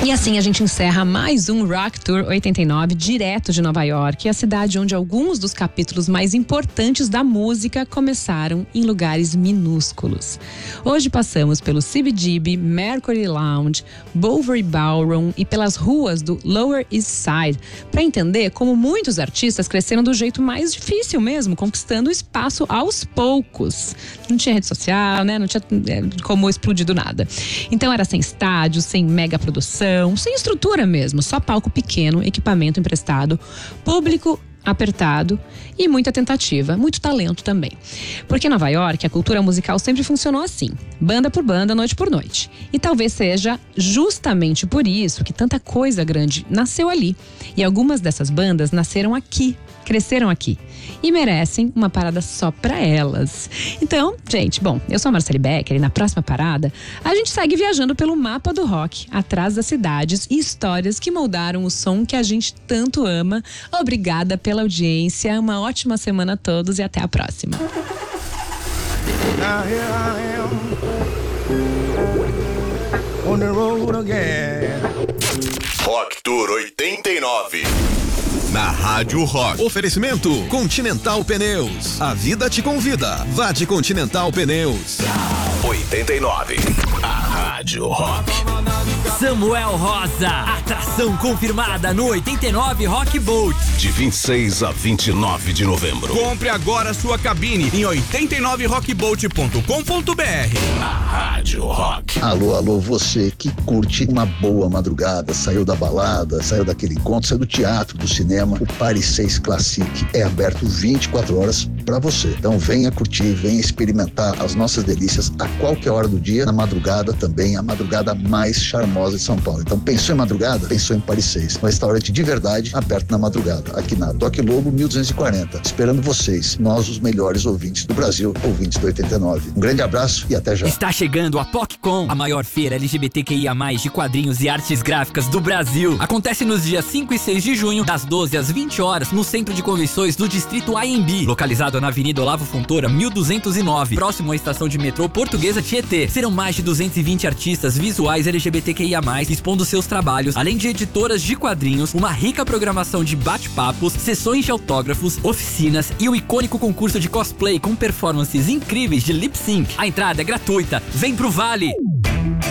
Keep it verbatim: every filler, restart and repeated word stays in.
E assim a gente encerra mais um Rock Tour oitenta e nove, direto de Nova York, a cidade onde alguns dos capítulos mais importantes da música começaram em lugares minúsculos. Hoje passamos pelo C B G B, Mercury Lounge, Bovary Ballroom e pelas ruas do Lower East Side, para entender como muitos artistas cresceram do jeito mais difícil mesmo, conquistando espaço aos poucos. Não tinha rede social, né? Não tinha como explodir do nada. Então era sem estádio, sem mega produção, sem estrutura mesmo, só palco pequeno, equipamento emprestado, público apertado e muita tentativa, muito talento também. Porque em Nova York a cultura musical sempre funcionou assim, banda por banda, noite por noite. E talvez seja justamente por isso que tanta coisa grande nasceu ali. E algumas dessas bandas nasceram aqui, cresceram aqui e merecem uma parada só pra elas. Então, gente, bom, eu sou a Marcele Becker e na próxima parada a gente segue viajando pelo mapa do rock, atrás das cidades e histórias que moldaram o som que a gente tanto ama. Obrigada pela audiência, uma ótima semana a todos e até a próxima. Now here I am, on the road again. Rock Tour oitenta e nove. Na Rádio Rock. Oferecimento Continental Pneus. A vida te convida. Vá de Continental Pneus. oitenta e nove. A Rádio Rock. Samuel Rosa. Atração confirmada no oitenta e nove Rock Boat. De vinte e seis a vinte e nove de novembro. Compre agora sua cabine em oitenta e nove rock boat ponto com ponto b r. A Rádio Rock. Alô, alô, você que curte uma boa madrugada, saiu da balada, saiu daquele encontro, saiu do teatro, do cinema. O Paris seis Classic é aberto vinte e quatro horas para você. Então venha curtir, venha experimentar as nossas delícias a qualquer hora do dia, na madrugada também, a madrugada mais charmosa de São Paulo. Então pensou em madrugada? Pensou em Paris seis. Um restaurante de verdade aberto na madrugada, aqui na Doc Lobo mil duzentos e quarenta. Esperando vocês, nós os melhores ouvintes do Brasil, ouvintes do oitenta e nove. Um grande abraço e até já. Está chegando a PocCon, a maior feira L G B T Q I A mais, de quadrinhos e artes gráficas do Brasil. Acontece nos dias cinco e seis de junho, das doze às vinte horas, no Centro de Convenções do Distrito A M B, localizado na Avenida Olavo Fontoura, mil duzentos e nove, próximo à estação de metrô Portuguesa Tietê. Serão mais de duzentos e vinte artistas visuais L G B T Q I A mais, expondo seus trabalhos, além de editoras de quadrinhos, uma rica programação de bate-papos, sessões de autógrafos, oficinas e o icônico concurso de cosplay com performances incríveis de lip sync. A entrada é gratuita. Vem pro Vale!